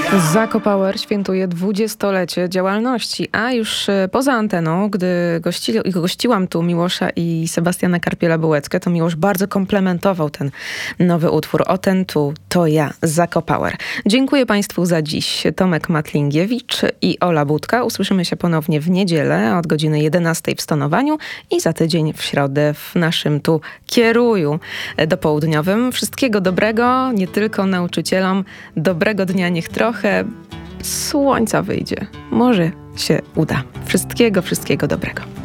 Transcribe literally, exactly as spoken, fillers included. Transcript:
Zako Power świętuje dwudziestolecie działalności, a już poza anteną, gdy gości, gościłam tu Miłosza i Sebastiana Karpiela-Bułeckę, to Miłosz bardzo komplementował ten nowy utwór. O ten tu, to ja, Zako Power. Dziękuję Państwu za dziś. Tomek Matlingiewicz i Ola Budka. Usłyszymy się ponownie w niedzielę od godziny jedenastej w Stonowaniu i za tydzień w środę w naszym tu Kieruju dopołudniowym. Wszystkiego dobrego, nie tylko nauczycielom. Dobrego dnia, niech trochę słońca wyjdzie. Może się uda. Wszystkiego, wszystkiego dobrego.